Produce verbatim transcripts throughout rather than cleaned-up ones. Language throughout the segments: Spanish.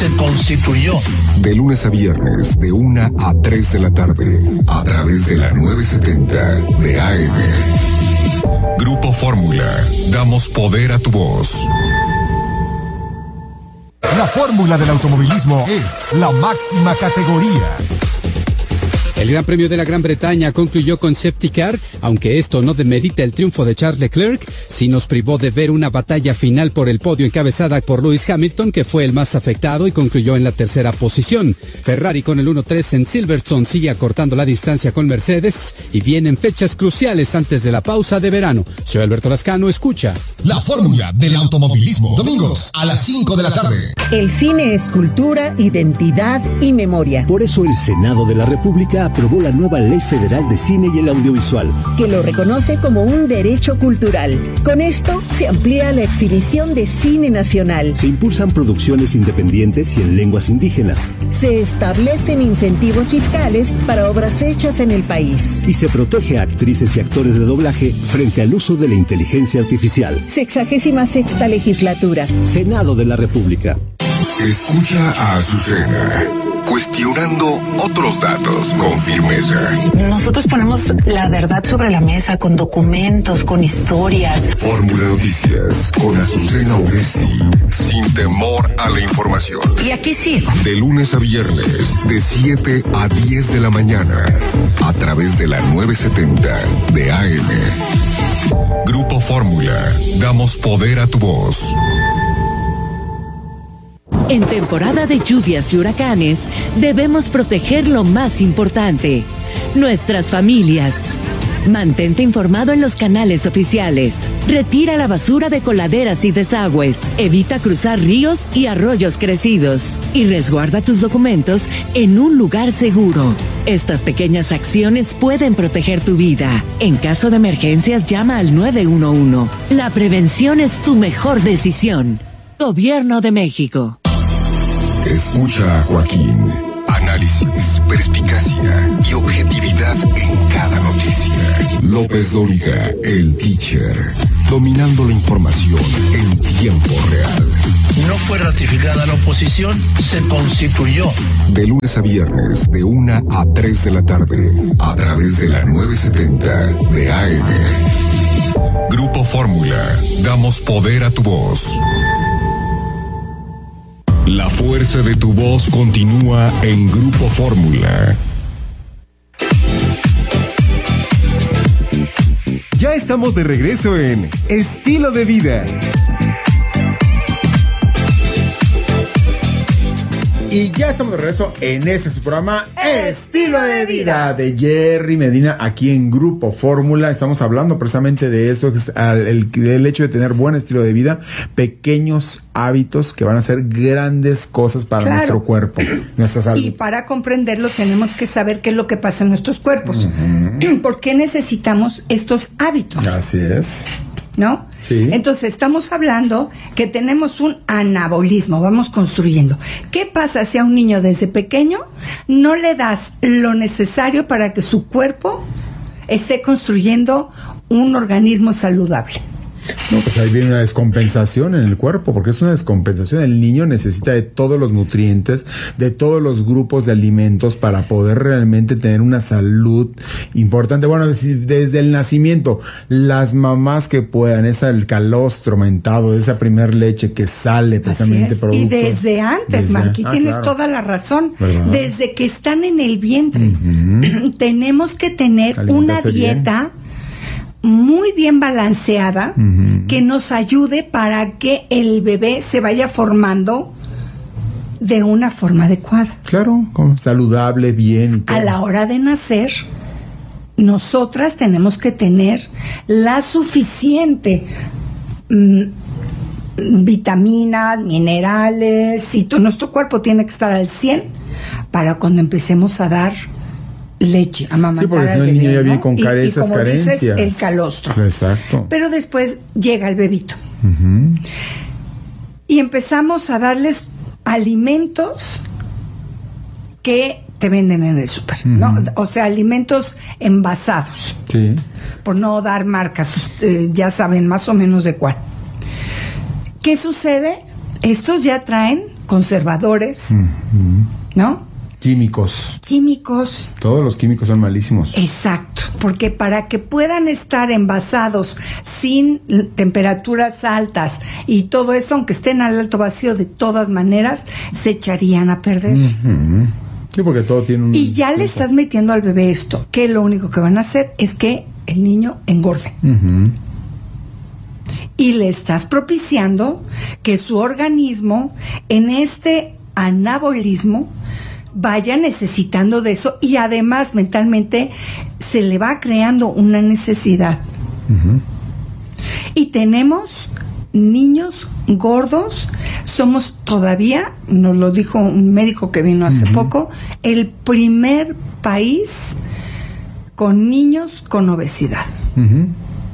se constituyó. De lunes a viernes, de una a tres de la tarde, a través de la novecientos setenta de A M. Grupo Fórmula, damos poder a tu voz. La fórmula del automovilismo es la máxima categoría. El Gran Premio de la Gran Bretaña concluyó con safety car, aunque esto no demerita el triunfo de Charles Leclerc, sí nos privó de ver una batalla final por el podio encabezada por Lewis Hamilton, que fue el más afectado y concluyó en la tercera posición. Ferrari con el uno tres en Silverstone sigue acortando la distancia con Mercedes y vienen fechas cruciales antes de la pausa de verano. Soy Alberto Lascano, escucha. La fórmula del automovilismo, domingos a las cinco de la tarde. El cine es cultura, identidad y memoria. Por eso el Senado de la República aprobó la nueva Ley Federal de Cine y el Audiovisual, que lo reconoce como un derecho cultural. Con esto se amplía la exhibición de cine nacional. Se impulsan producciones independientes y en lenguas indígenas. Se establecen incentivos fiscales para obras hechas en el país. Y se protege a actrices y actores de doblaje frente al uso de la inteligencia artificial. Sexagésima sexta legislatura. Senado de la República. Escucha a Azucena, cuestionando otros datos con firmeza. Nosotros ponemos la verdad sobre la mesa con documentos, con historias. Fórmula Noticias con Azucena Uresti, sin temor a la información. Y aquí sigo. De lunes a viernes, de siete a diez de la mañana, a través de la novecientos setenta de A M. Grupo Fórmula, damos poder a tu voz. En temporada de lluvias y huracanes, debemos proteger lo más importante, nuestras familias. Mantente informado en los canales oficiales. Retira la basura de coladeras y desagües. Evita cruzar ríos y arroyos crecidos. Y resguarda tus documentos en un lugar seguro. Estas pequeñas acciones pueden proteger tu vida. En caso de emergencias, llama al nueve uno uno. La prevención es tu mejor decisión. Gobierno de México. Escucha a Joaquín. Análisis, perspicacia y objetividad en cada noticia. López Dóriga, el teacher, dominando la información en tiempo real. No fue ratificada la oposición, se constituyó. De lunes a viernes, de una a tres de la tarde, a través de la novecientos setenta de A M. Grupo Fórmula, damos poder a tu voz. La fuerza de tu voz continúa en Grupo Fórmula. Ya estamos de regreso en Estilo de Vida. Y ya estamos de regreso en este su programa Estilo de Vida de Jerry Medina aquí en Grupo Fórmula. Estamos hablando precisamente de esto, el, el hecho de tener buen estilo de vida, pequeños hábitos que van a hacer grandes cosas para claro. nuestro cuerpo, nuestra salud. Y para comprenderlo tenemos que saber qué es lo que pasa en nuestros cuerpos. Uh-huh. ¿Por qué necesitamos estos hábitos? Así es. ¿No? Sí. Entonces estamos hablando que tenemos un anabolismo, vamos construyendo. ¿Qué pasa si a un niño desde pequeño no le das lo necesario para que su cuerpo esté construyendo un organismo saludable? No, pues ahí viene una descompensación en el cuerpo, porque es una descompensación. El niño necesita de todos los nutrientes, de todos los grupos de alimentos para poder realmente tener una salud importante. Bueno, desde el nacimiento, las mamás que puedan, esa el calostro mentado, esa primer leche que sale precisamente producto. Y desde antes, Marqui, ah, tienes claro. toda la razón. ¿Verdad? Desde que están en el vientre, uh-huh. tenemos que tener una dieta bien. muy bien balanceada, uh-huh. que nos ayude para que el bebé se vaya formando de una forma adecuada. Claro, saludable, bien. A la hora de nacer, nosotras tenemos que tener la suficiente mm, vitaminas, minerales, y todo nuestro cuerpo tiene que estar al cien para cuando empecemos a dar leche, amamantar. Sí, porque si no el niño ya viene con care- y, esas y como carencias. Dices, el calostro. Exacto. Pero después llega el bebito. Uh-huh. Y empezamos a darles alimentos que te venden en el súper, uh-huh. ¿no? O sea, alimentos envasados. Sí. Por no dar marcas, eh, ya saben más o menos de cuál. ¿Qué sucede? Estos ya traen conservadores, uh-huh. ¿no? Químicos. Químicos. Todos los químicos son malísimos. Exacto, porque para que puedan estar envasados sin temperaturas altas y todo esto, aunque estén al alto vacío, de todas maneras, se echarían a perder. Uh-huh. Sí, porque todo tiene un... Y ya le estás metiendo al bebé esto, que lo único que van a hacer es que el niño engorde. Uh-huh. Y le estás propiciando que su organismo, en este anabolismo, vaya necesitando de eso, y además mentalmente se le va creando una necesidad. Uh-huh. Y tenemos niños gordos, somos todavía, nos lo dijo un médico que vino hace uh-huh. poco, el primer país con niños con obesidad. Uh-huh.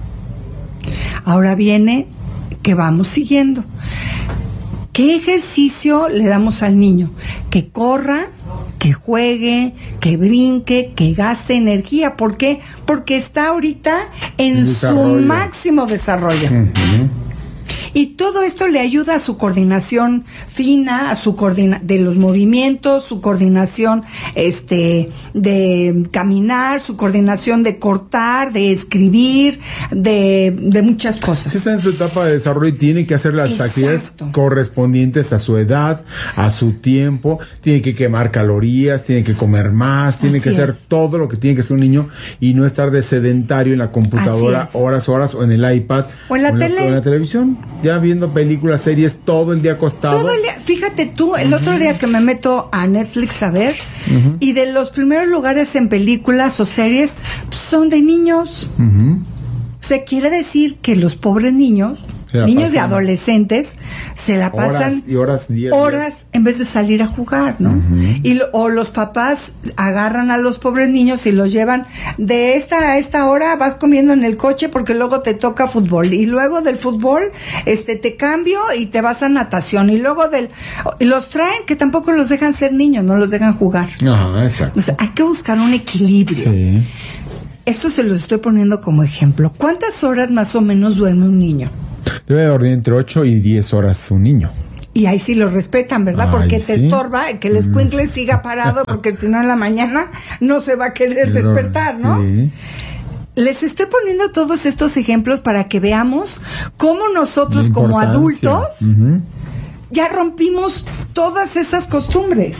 Ahora viene que vamos siguiendo. ¿Qué ejercicio le damos al niño? Que corra, que juegue, que brinque, que gaste energía. ¿Por qué? Porque está ahorita en su máximo desarrollo. Uh-huh. Y todo esto le ayuda a su coordinación fina, a su coordina de los movimientos, su coordinación este de caminar, su coordinación de cortar, de escribir, de, de muchas cosas. Sí, está en su etapa de desarrollo y tiene que hacer las Exacto. actividades correspondientes a su edad, a su tiempo, tiene que quemar calorías, tiene que comer más, tiene Así que hacer es. todo lo que tiene que hacer un niño y no estar de sedentario en la computadora horas, horas, o en el iPad, o en la, o en tele. la, o en la televisión. Ya viendo películas, series, todo el día acostado. Todo el día, fíjate tú, el uh-huh. otro día que me meto a Netflix a ver, uh-huh. y de los primeros lugares en películas o series son de niños. Uh-huh. O sea, quiere decir que los pobres niños, niños pasan. y adolescentes, se la pasan horas y horas, diez, horas diez. en vez de salir a jugar, ¿no? Uh-huh. Y lo, o los papás agarran a los pobres niños y los llevan de esta a esta hora, vas comiendo en el coche porque luego te toca fútbol, y luego del fútbol este te cambio y te vas a natación, y luego del y los traen, que tampoco los dejan ser niños, no los dejan jugar. Ajá, exacto. O sea, hay que buscar un equilibrio. Sí. Esto se los estoy poniendo como ejemplo. ¿Cuántas horas más o menos duerme un niño? Debe dormir entre ocho y diez horas un niño. Y ahí sí lo respetan, ¿verdad? Ay, porque te ¿sí? estorba que el escuincle siga parado, porque si no en la mañana no se va a querer despertar, ¿no? Sí. Les estoy poniendo todos estos ejemplos para que veamos cómo nosotros como adultos uh-huh. ya rompimos todas esas costumbres.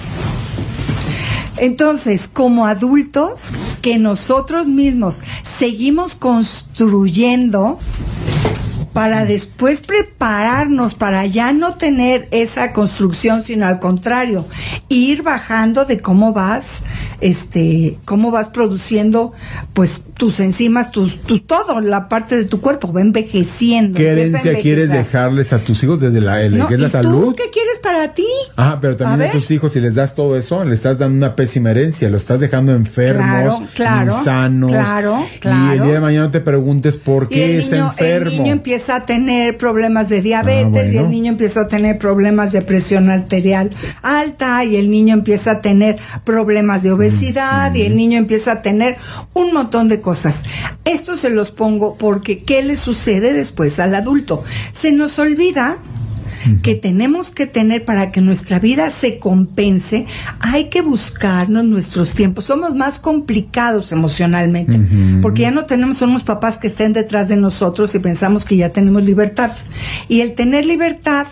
Entonces, como adultos, que nosotros mismos seguimos construyendo para después prepararnos para ya no tener esa construcción, sino al contrario, ir bajando de cómo vas, este, cómo vas produciendo, pues, tus enzimas, tus, tu, todo, la parte de tu cuerpo va envejeciendo. ¿Qué herencia quieres dejarles a tus hijos desde la, no, ¿qué es la ¿y salud? tú qué quieres para ti? Ah, pero también a, a tus hijos, si les das todo eso, le estás dando una pésima herencia, lo estás dejando enfermos, claro, claro, insanos. Claro, claro. Y el día de mañana no te preguntes por qué el está niño, enfermo. El niño empieza a tener problemas de diabetes, ah, bueno. y el niño empieza a tener problemas de presión arterial alta, y el niño empieza a tener problemas de obesidad, mm, y el niño empieza a tener un montón de cosas. Esto se los pongo porque ¿qué le sucede después al adulto? Se nos olvida que tenemos que tener, para que nuestra vida se compense, hay que buscarnos nuestros tiempos. Somos más complicados emocionalmente, uh-huh. porque ya no tenemos unos papás que estén detrás de nosotros y pensamos que ya tenemos libertad. Y el tener libertad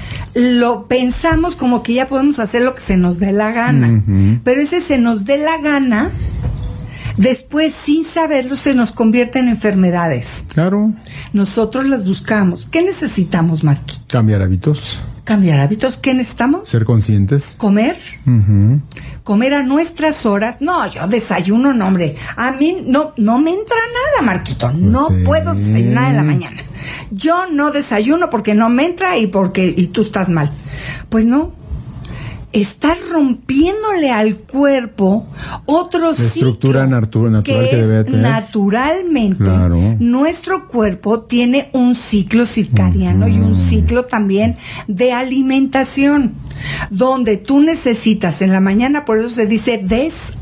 lo pensamos como que ya podemos hacer lo que se nos dé la gana. Uh-huh. Pero ese se nos dé la gana, después, sin saberlo, se nos convierte en enfermedades. Claro. Nosotros las buscamos. ¿Qué necesitamos, Marqui? Cambiar hábitos. Cambiar hábitos. ¿Qué necesitamos? Ser conscientes. Comer. Uh-huh. Comer a nuestras horas. No, yo desayuno, no, hombre. A mí no, no me entra nada, Marquito. No pues sí. puedo desayunar en la mañana. Yo no desayuno porque no me entra y porque y tú estás mal. Pues no. Estás rompiéndole al cuerpo otro la estructura natu- natural que, que debe tener. Naturalmente, claro. nuestro cuerpo tiene un ciclo circadiano uh-huh. y un ciclo también de alimentación, donde tú necesitas en la mañana, por eso se dice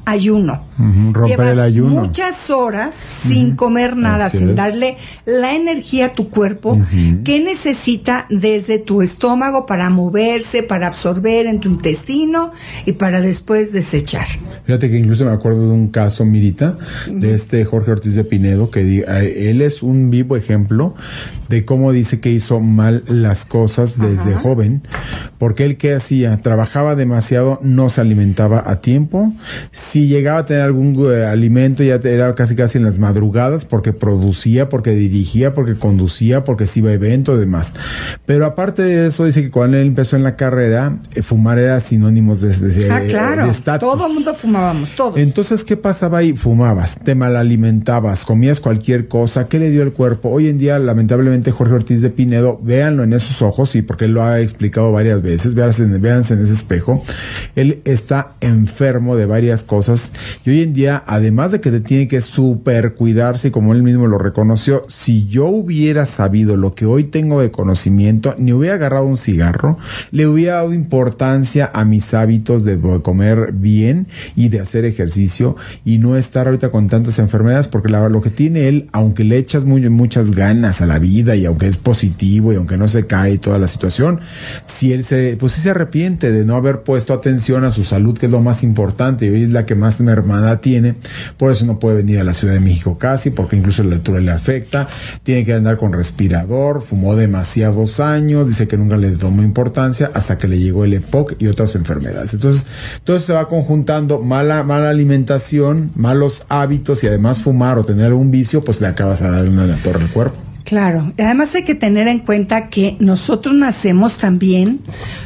ayuno. Uh-huh, romper Llevas el ayuno. muchas horas sin uh-huh. comer nada, Así sin es. darle la energía a tu cuerpo uh-huh. que necesita desde tu estómago para moverse, para absorber en tu intestino y para después desechar. Fíjate que incluso me acuerdo de un caso, Mirita, uh-huh. de este Jorge Ortiz de Pinedo, que eh, él es un vivo ejemplo de cómo dice que hizo mal las cosas desde uh-huh. joven, porque él ¿qué hacía? Trabajaba demasiado, no se alimentaba a tiempo. Si llegaba a tener algún uh, alimento, ya era casi casi en las madrugadas, porque producía, porque dirigía, porque conducía, porque se iba a eventos y demás. Pero aparte de eso, dice que cuando él empezó en la carrera, eh, fumar era sinónimos de, de, ah, claro. de estatus. Todo el mundo fumábamos, todos. Entonces, ¿qué pasaba ahí? Fumabas, te malalimentabas, comías cualquier cosa. ¿Qué le dio el cuerpo? Hoy en día, lamentablemente, Jorge Ortiz de Pinedo, véanlo en esos ojos, y porque él lo ha explicado varias veces, véanse, véanse en ese espejo, él está enfermo de varias cosas. Y hoy en día, además de que te tiene que super cuidarse, como él mismo lo reconoció, si yo hubiera sabido lo que hoy tengo de conocimiento, ni hubiera agarrado un cigarro, le hubiera dado importancia a mis hábitos de comer bien y de hacer ejercicio y no estar ahorita con tantas enfermedades, porque la, lo que tiene él, aunque le echas muy, muchas ganas a la vida y aunque es positivo y aunque no se cae toda la situación, si él se, pues sí se arrepiente de no haber puesto atención a su salud, que es lo más importante, y hoy es la que más mermada tiene. Por eso no puede venir a la Ciudad de México casi, porque incluso la altura le afecta, tiene que andar con respirador, fumó demasiados años, dice que nunca le tomó importancia hasta que le llegó el E P O C y otras enfermedades. Entonces, todo se va conjuntando, mala, mala alimentación, malos hábitos y además fumar o tener algún vicio, pues le acabas a dar una torre al cuerpo. Claro, además hay que tener en cuenta que nosotros nacemos también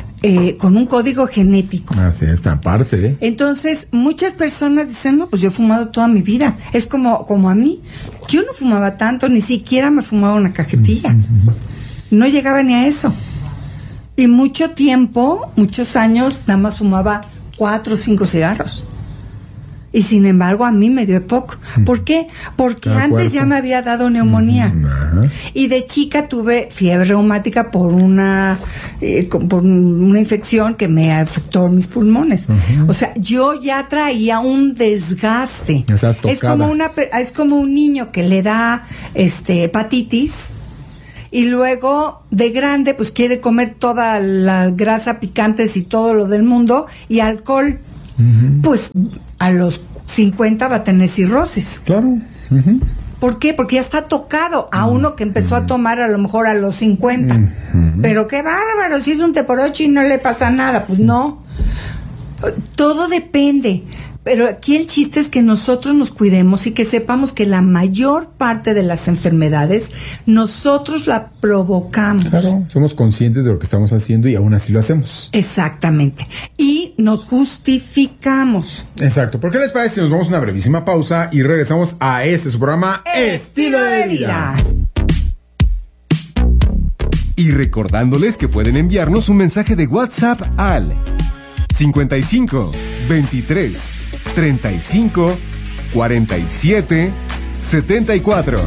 Eh, con un código genético. Así es, esta parte, ¿eh? Entonces, muchas personas dicen, no, pues yo he fumado toda mi vida. Es como, como a mí. Yo no fumaba tanto, ni siquiera me fumaba una cajetilla. Uh-huh. No llegaba ni a eso. Y mucho tiempo, muchos años, nada más fumaba cuatro o cinco cigarros. Y sin embargo, a mí me dio E P O C. ¿Por qué? Porque Cada antes cuerpo. ya me había dado neumonía. Uh-huh. Y de chica tuve fiebre reumática por una eh, por una infección que me afectó mis pulmones. Uh-huh. O sea, yo ya traía un desgaste. Es como una es como un niño que le da este hepatitis y luego de grande pues quiere comer toda la grasa picantes y todo lo del mundo y alcohol. Uh-huh. Pues a los cincuenta va a tener cirrosis. Claro. Uh-huh. ¿Por qué? Porque ya está tocado a uno que empezó uh-huh. a tomar a lo mejor a los cincuenta. Uh-huh. Pero qué bárbaro, si es un teporochi y no le pasa nada. Pues no. Todo depende. Pero aquí el chiste es que nosotros nos cuidemos y que sepamos que la mayor parte de las enfermedades nosotros la provocamos. Claro, somos conscientes de lo que estamos haciendo y aún así lo hacemos. Exactamente. Y nos justificamos. Exacto. ¿Por qué les parece si nos vamos a una brevísima pausa y regresamos a este su programa Estilo de Vida? Y recordándoles que pueden enviarnos un mensaje de WhatsApp al cincuenta y cinco, veintitrés, treinta y cinco, cuarenta y siete, setenta y cuatro.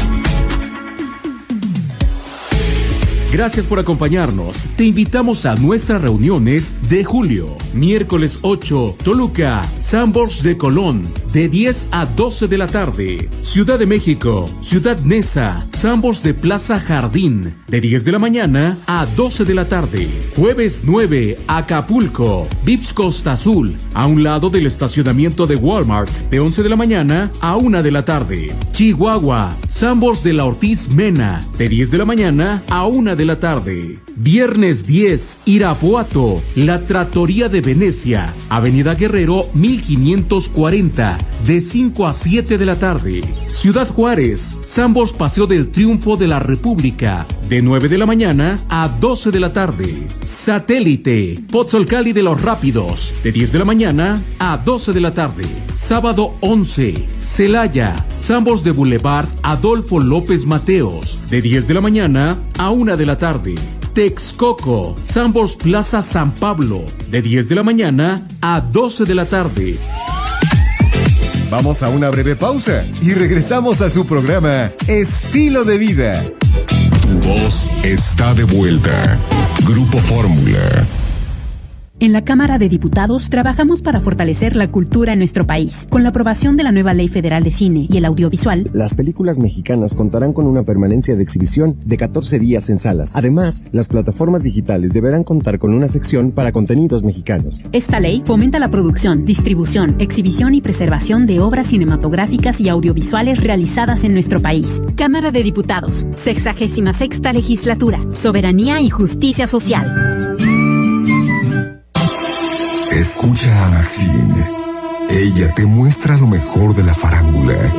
Gracias por acompañarnos. Te invitamos a nuestras reuniones de julio. Miércoles ocho, Toluca, Sanborns de Colón, de diez a doce de la tarde. Ciudad de México, Ciudad Neza, Sanborns de Plaza Jardín, de diez de la mañana a doce de la tarde. Jueves nueve, Acapulco, Vips Costa Azul, a un lado del estacionamiento de Walmart, de once de la mañana a una de la tarde. Chihuahua, Sanborns de la Ortiz Mena, de diez de la mañana a una de la tarde. Viernes diez, Irapuato, La Trattoria de Venecia, Avenida Guerrero mil quinientos cuarenta, de cinco a siete de la tarde. Ciudad Juárez, Sanborns Paseo del Triunfo de la República, de nueve de la mañana a doce de la tarde. Satélite, Pozzolcali de los Rápidos, de diez de la mañana a doce de la tarde. Sábado once, Celaya, Sanborns de Boulevard Adolfo López Mateos, de diez de la mañana a una de la tarde. Texcoco, Sanborns Plaza San Pablo, de diez de la mañana a doce de la tarde. Vamos a una breve pausa y regresamos a su programa Estilo de Vida. Tu voz está de vuelta. Grupo Fórmula. En la Cámara de Diputados trabajamos para fortalecer la cultura en nuestro país. Con la aprobación de la nueva Ley Federal de Cine y el Audiovisual, las películas mexicanas contarán con una permanencia de exhibición de catorce días en salas. Además, las plataformas digitales deberán contar con una sección para contenidos mexicanos. Esta ley fomenta la producción, distribución, exhibición y preservación de obras cinematográficas y audiovisuales realizadas en nuestro país. Cámara de Diputados, sexagésima sexta legislatura, soberanía y justicia social. Escucha a Maxine. Ella te muestra lo mejor de la farándula.